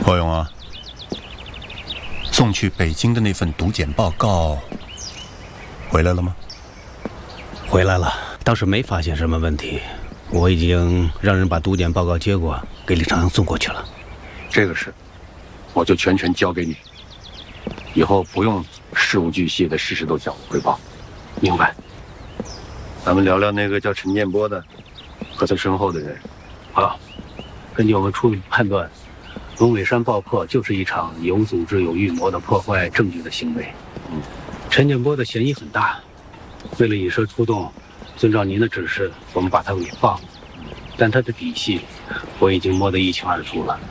郭勇啊，送去北京的那份毒检报告回来了吗？ 回来了，倒是没发现什么问题。我已经让人把毒检报告接过，给李长阳送过去了。 这个事，我就全权交给你，以后不用事无巨细的事事都向我汇报。 明白。 咱们聊聊那个叫陈建波的和他身后的人。 好，根据我们初步判断，龙尾山爆破就是一场有组织有预谋的破坏证据的行为。陈建波的嫌疑很大，为了引蛇出洞，遵照您的指示，我们把他给放了。但他的底细，我已经摸得一清二楚了。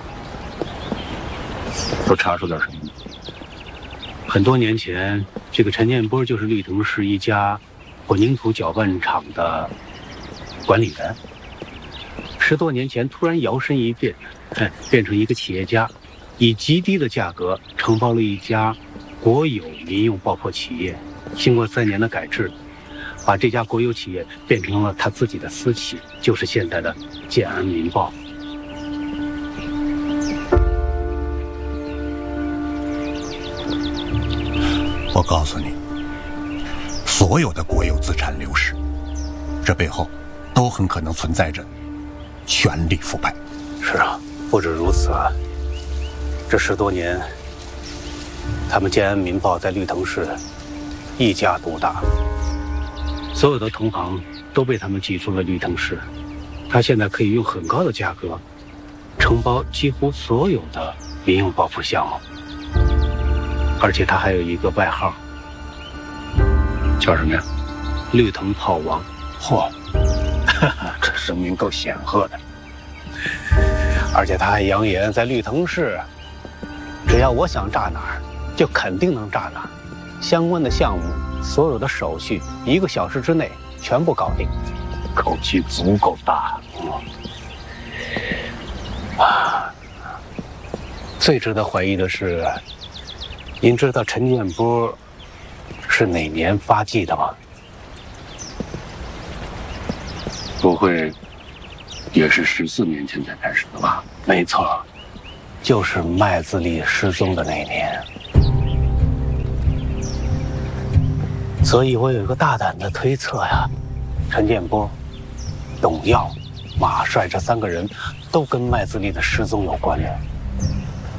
都查出点什么？ 很多年前，这个陈建波就是绿藤市一家混凝土搅拌厂的管理员。10多年前，突然摇身一变，变成一个企业家，以极低的价格承包了一家国有民用爆破企业。经过3年的改制，把这家国有企业变成了他自己的私企，就是现在的建安民报。 我告诉你，所有的国有资产流失，这背后都很可能存在着权力腐败。 是啊，不止如此啊，这10多年，他们建安民报在绿藤市一家独大，所有的同行都被他们挤出了绿藤市。他现在可以用很高的价格承包几乎所有的民用报复项目，而且他还有一个外号， 叫什么呀？ 绿藤炮王。 嚯，这声名够显赫的。 而且他还扬言，在绿藤市，只要我想炸哪儿，就肯定能炸哪儿。相关的项目，所有的手续，1个小时之内全部搞定。 口气足够大。 最值得怀疑的是，您知道陈建波是哪年发迹的吗？ 不会也是14年前才开始的吧？ 没错，就是麦子利失踪的那年。所以我有一个大胆的推测呀，陈建波、董耀、马帅这3个人都跟麦子利的失踪有关联。